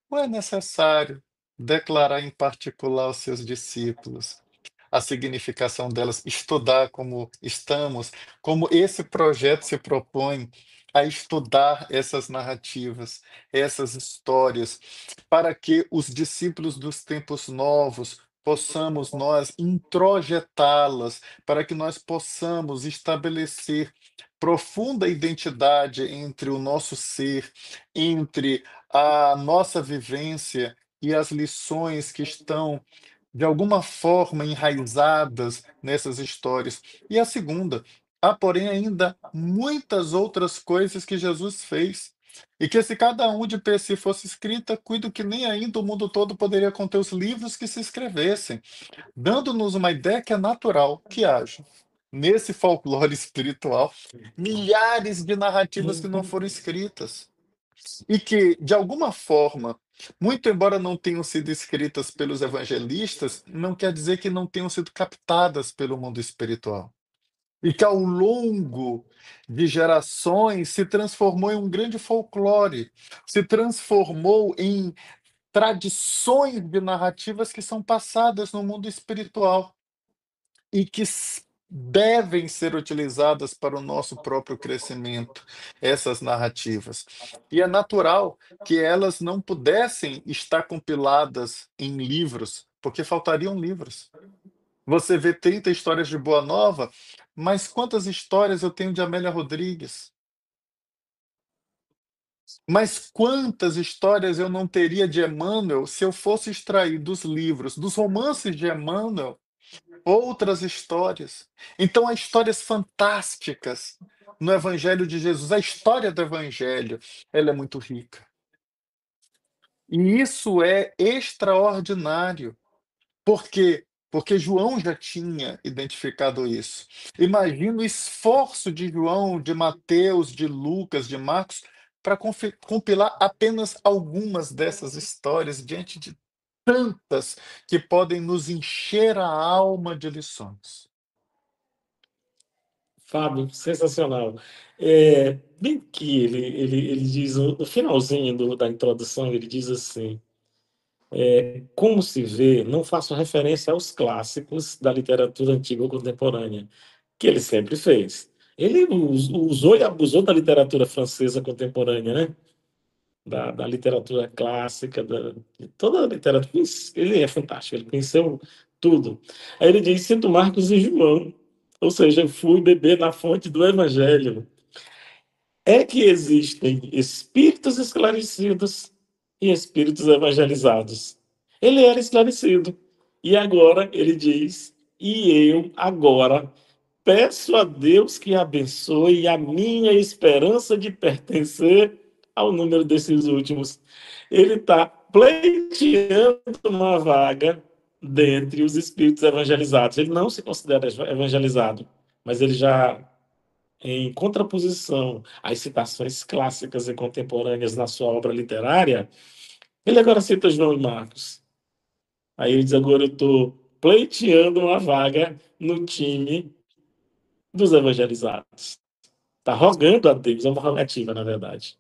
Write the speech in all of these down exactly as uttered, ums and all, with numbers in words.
ou é necessário declarar em particular aos seus discípulos a significação delas, estudar como estamos, como esse projeto se propõe a estudar essas narrativas, essas histórias, para que os discípulos dos tempos novos possamos nós introjetá-las, para que nós possamos estabelecer profunda identidade entre o nosso ser, entre a nossa vivência e as lições que estão de alguma forma enraizadas nessas histórias. E a segunda, há, porém, ainda muitas outras coisas que Jesus fez, e que se cada um de per si fosse escrita, cuido que nem ainda o mundo todo poderia conter os livros que se escrevessem, dando-nos uma ideia que é natural que haja, nesse folclore espiritual, milhares de narrativas que não foram escritas. E que, de alguma forma, muito embora não tenham sido escritas pelos evangelistas, não quer dizer que não tenham sido captadas pelo mundo espiritual. E que ao longo de gerações se transformou em um grande folclore, se transformou em tradições de narrativas que são passadas no mundo espiritual e que s- devem ser utilizadas para o nosso próprio crescimento, essas narrativas. E é natural que elas não pudessem estar compiladas em livros, porque faltariam livros. Você vê trinta histórias de Boa Nova, mas quantas histórias eu tenho de Amélia Rodrigues? Mas quantas histórias eu não teria de Emmanuel se eu fosse extrair dos livros, dos romances de Emmanuel, outras histórias. Então, há histórias fantásticas no Evangelho de Jesus. A história do Evangelho, ela é muito rica. E isso é extraordinário. Por quê? Porque João já tinha identificado isso. Imagina o esforço de João, de Mateus, de Lucas, de Marcos, para compilar apenas algumas dessas histórias diante de tantas que podem nos encher a alma de lições. Fábio, sensacional. É, bem que ele, ele, ele diz, no no finalzinho do- da introdução, ele diz assim: como se vê, não faço referência aos clássicos da literatura antiga ou contemporânea, que ele sempre fez. Ele us- usou e abusou da literatura francesa contemporânea, né? Da, da literatura clássica, da, de toda a literatura. Ele é fantástico, ele conheceu tudo. Aí ele diz: sinto Marcos e João, ou seja, fui beber na fonte do Evangelho. É que existem espíritos esclarecidos e espíritos evangelizados. Ele era esclarecido. E agora ele diz: e eu agora peço a Deus que abençoe a minha esperança de pertencer ao número desses últimos. Ele está pleiteando uma vaga dentre os espíritos evangelizados. Ele não se considera evangelizado, mas ele já, em contraposição às citações clássicas e contemporâneas na sua obra literária, ele agora cita João e Marcos. Aí ele diz: agora eu estou pleiteando uma vaga no time dos evangelizados. Está rogando a Deus, é uma rogativa, na verdade.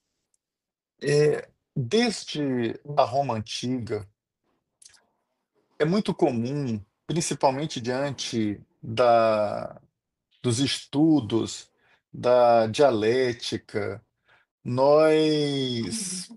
É, desde a Roma antiga, é muito comum, principalmente diante da, dos estudos da dialética, nós,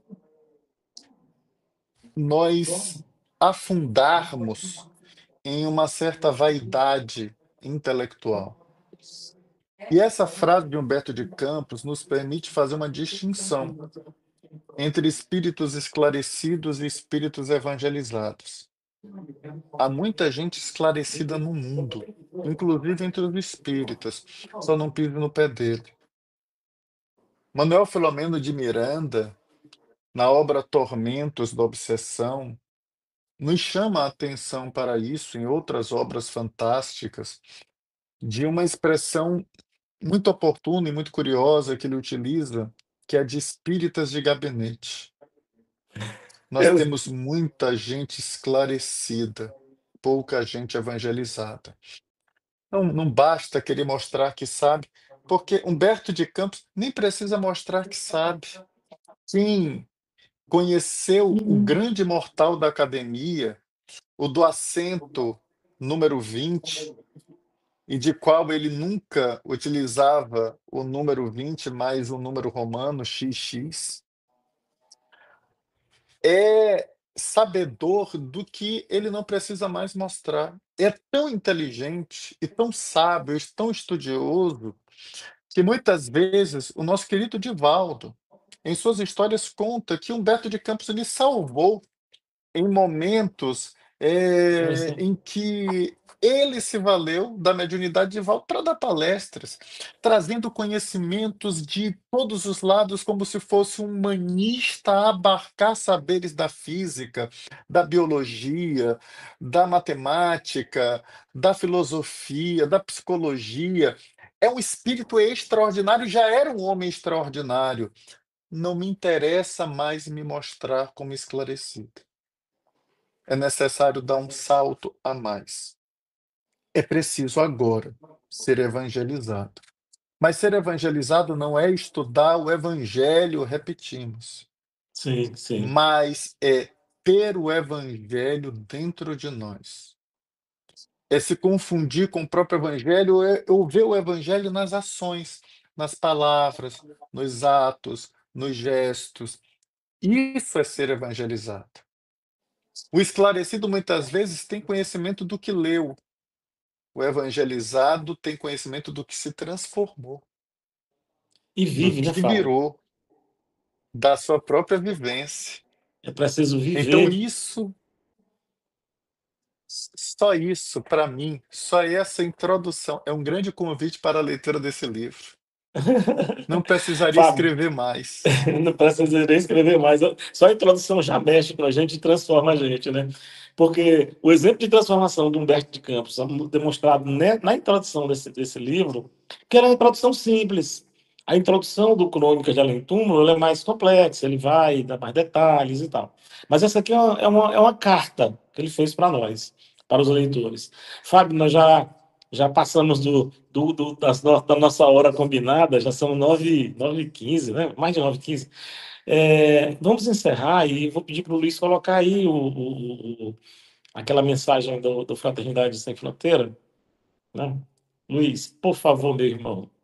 nós afundarmos em uma certa vaidade intelectual. E essa frase de Humberto de Campos nos permite fazer uma distinção entre espíritos esclarecidos e espíritos evangelizados. Há muita gente esclarecida no mundo, inclusive entre os espíritas, só não pise no pé dele. Manuel Filomeno de Miranda, na obra Tormentos da Obsessão, nos chama a atenção para isso em outras obras fantásticas, de uma expressão muito oportuna e muito curiosa que ele utiliza, que é a de espíritas de gabinete. Nós É, temos muita gente esclarecida, pouca gente evangelizada. Não, não basta querer mostrar que sabe, porque Humberto de Campos nem precisa mostrar que sabe. Quem conheceu o Uhum. grande imortal da academia, o do assento número vinte, e de qual ele nunca utilizava o número vinte mais o número romano xis xis, é sabedor do que ele não precisa mais mostrar. É tão inteligente e tão sábio e tão estudioso que muitas vezes o nosso querido Divaldo, em suas histórias, conta que Humberto de Campos lhe salvou em momentos, Sim, eh, sim. em que ele se valeu da mediunidade de Divaldo para dar palestras, trazendo conhecimentos de todos os lados, como se fosse um humanista a abarcar saberes da física, da biologia, da matemática, da filosofia, da psicologia. É um espírito extraordinário, já era um homem extraordinário. Não me interessa mais me mostrar como esclarecido. É necessário dar um salto a mais. É preciso agora ser evangelizado. Mas ser evangelizado não é estudar o evangelho, repetimos, Sim, sim. mas é ter o evangelho dentro de nós. É se confundir com o próprio evangelho, é eu ver o evangelho nas ações, nas palavras, nos atos, nos gestos. Isso é ser evangelizado. O esclarecido muitas vezes tem conhecimento do que leu. O evangelizado tem conhecimento do que se transformou, E do vive, né, que Fábio? virou, da sua própria vivência. É preciso Então viver. isso, só isso para mim, só essa introdução é um grande convite para a leitura desse livro. Não precisaria Fábio, escrever mais. não precisa nem escrever mais. Só a introdução já mexe com a gente e transforma a gente, né? Porque o exemplo de transformação do Humberto de Campos, demonstrado né, na introdução desse, desse livro, que era uma introdução simples. A introdução do Crônica de Além Túmulo ela é mais complexa, ele vai dar mais detalhes e tal. Mas essa aqui é uma, é uma, é uma carta que ele fez para nós, para os leitores. Fábio, nós já, já passamos do, do, do, das no, da nossa hora combinada, já são nove e quinze, né? Mais de nove e quinze. É, vamos encerrar e vou pedir para o Luiz colocar aí o, o, o, aquela mensagem do, do Fraternidade Sem Fronteira. Né? Luiz, por favor, meu irmão.